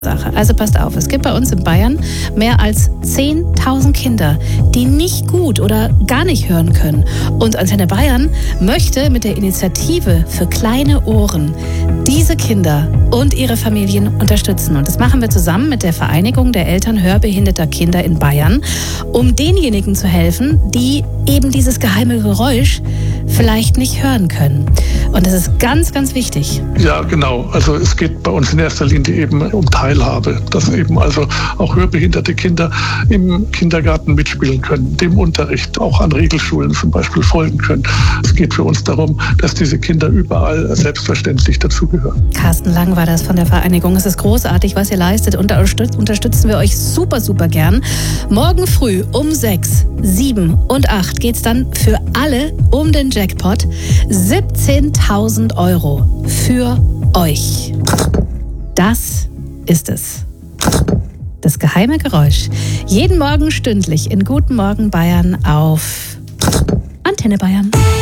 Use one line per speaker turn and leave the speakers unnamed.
Sache. Also passt auf, es gibt bei uns in Bayern mehr als 10.000 Kinder, die nicht gut oder gar nicht hören können. Und Antenne Bayern möchte mit der Initiative für kleine Ohren diese Kinder und ihre Familien unterstützen. Und das machen wir zusammen mit der Vereinigung der Eltern hörbehinderter Kinder in Bayern, um denjenigen zu helfen, die eben dieses geheime Geräusch vielleicht nicht hören können. Und das ist ganz, ganz wichtig.
Ja, genau. Also es geht bei uns in erster Linie eben um Teilhabe, dass eben also auch hörbehinderte Kinder im Kindergarten mitspielen können, dem Unterricht, auch an Regelschulen zum Beispiel folgen können. Es geht für uns darum, dass diese Kinder überall selbstverständlich dazugehören.
Carsten Lang war das von der Vereinigung. Es ist großartig, was ihr leistet, und da unterstützen wir euch super, super gern. Morgen früh um 6, 7 und 8 geht es dann für alle um den Jackpot. 17.000 € für euch. Das ist es. Das geheime Geräusch. Jeden Morgen stündlich in Guten Morgen Bayern auf Antenne Bayern.